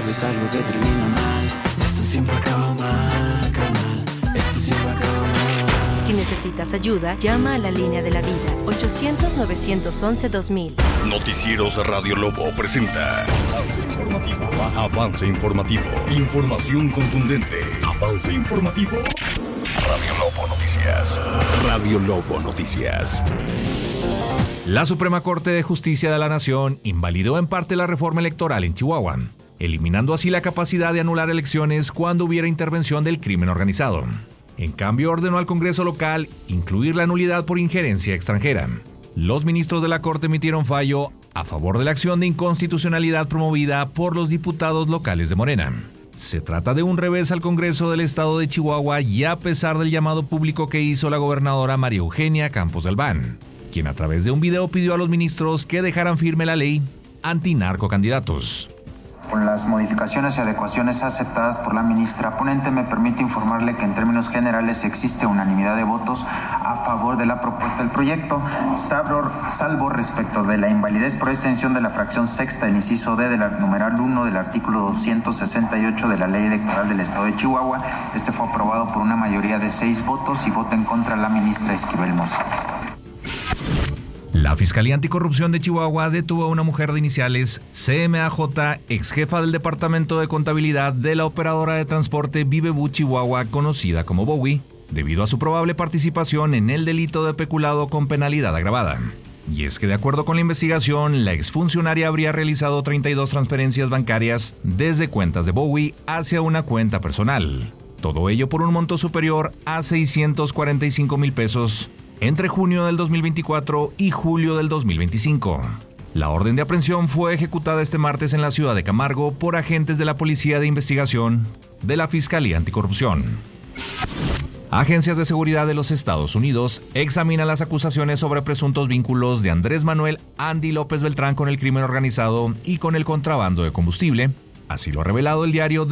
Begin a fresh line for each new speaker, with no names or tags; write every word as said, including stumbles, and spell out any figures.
todo es algo que termina mal. Esto siempre acaba mal, carnal. Esto siempre acaba mal.
Si necesitas ayuda, llama a la línea de la vida, ochocientos, novecientos once, dos mil.
Noticieros Radio Lobo presenta Avance Informativo. Avance Informativo. Información contundente. Avance Informativo. Radio Lobo Noticias. Radio Lobo Noticias.
La Suprema Corte de Justicia de la Nación invalidó en parte la reforma electoral en Chihuahua, eliminando así la capacidad de anular elecciones cuando hubiera intervención del crimen organizado. En cambio, ordenó al Congreso local incluir la nulidad por injerencia extranjera. Los ministros de la Corte emitieron fallo a favor de la acción de inconstitucionalidad promovida por los diputados locales de Morena. Se trata de un revés al Congreso del Estado de Chihuahua y a pesar del llamado público que hizo la gobernadora María Eugenia Campos Galván, quien a través de un video pidió a los ministros que dejaran firme la ley antinarcocandidatos.
Con las modificaciones y adecuaciones aceptadas por la ministra ponente, me permite informarle que en términos generales existe unanimidad de votos a favor de la propuesta del proyecto, salvo, salvo respecto de la invalidez por extensión de la fracción sexta, el inciso D del numeral uno del artículo doscientos sesenta y ocho de la Ley Electoral del Estado de Chihuahua. Este fue aprobado por una mayoría de seis votos y vota en contra la ministra Esquivel Mozo.
La Fiscalía Anticorrupción de Chihuahua detuvo a una mujer de iniciales C M A J, ex jefa del Departamento de Contabilidad de la operadora de transporte Vivebú Chihuahua, conocida como Bowie, debido a su probable participación en el delito de peculado con penalidad agravada. Y es que de acuerdo con la investigación, la exfuncionaria habría realizado treinta y dos transferencias bancarias desde cuentas de Bowie hacia una cuenta personal. Todo ello por un monto superior a seiscientos cuarenta y cinco mil pesos. Entre junio del dos mil veinticuatro y julio del dos mil veinticinco. La orden de aprehensión fue ejecutada este martes en la ciudad de Camargo por agentes de la Policía de Investigación de la Fiscalía Anticorrupción. Agencias de seguridad de los Estados Unidos examinan las acusaciones sobre presuntos vínculos de Andrés Manuel Andy López Beltrán con el crimen organizado y con el contrabando de combustible. Así lo ha revelado el diario